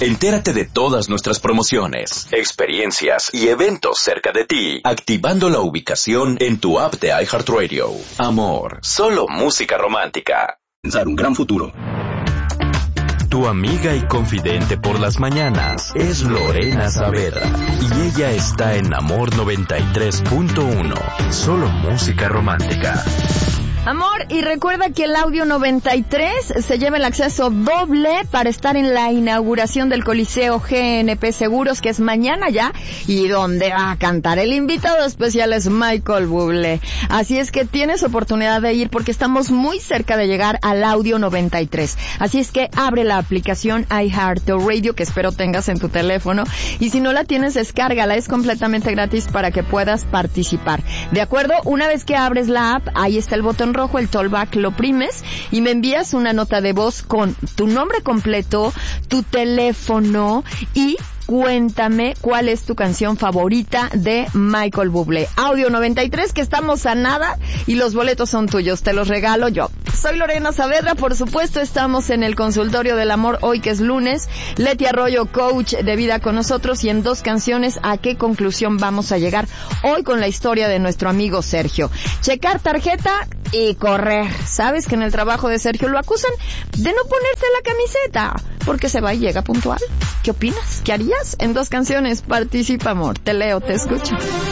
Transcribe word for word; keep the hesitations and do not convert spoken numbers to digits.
Entérate de todas nuestras promociones, experiencias y eventos cerca de ti, activando la ubicación en tu app de iHeartRadio. Amor, solo música romántica. Pensar un gran futuro. Tu amiga y confidente por las mañanas es Lorena Saavedra y ella está en Amor noventa y tres punto uno, solo música romántica. Amor, y recuerda que el Audio noventa y tres se lleva el acceso doble para estar en la inauguración del Coliseo G N P Seguros, que es mañana ya, y donde va a cantar el invitado especial es Michael Bublé. Así es que tienes oportunidad de ir porque estamos muy cerca de llegar al Audio noventa y tres. Así es que abre la aplicación iHeartRadio, que espero tengas en tu teléfono, y si no la tienes, descárgala, es completamente gratis para que puedas participar. ¿De acuerdo? Una vez que abres la app, ahí está el botón rojo, el tollback, lo oprimes y me envías una nota de voz con tu nombre completo, tu teléfono y cuéntame cuál es tu canción favorita de Michael Bublé. Audio noventa y tres, que estamos a nada y los boletos son tuyos, te los regalo yo. Soy Lorena Saavedra, por supuesto, estamos en el Consultorio del Amor hoy que es lunes. Leti Arroyo, coach de vida con nosotros, y en dos canciones, ¿a qué conclusión vamos a llegar hoy con la historia de nuestro amigo Sergio? Checar tarjeta y correr. ¿Sabes que en el trabajo de Sergio lo acusan de no ponerte la camiseta porque se va y llega puntual? ¿Qué opinas? ¿Qué harías? En dos canciones participa, amor. Te leo, te escucho.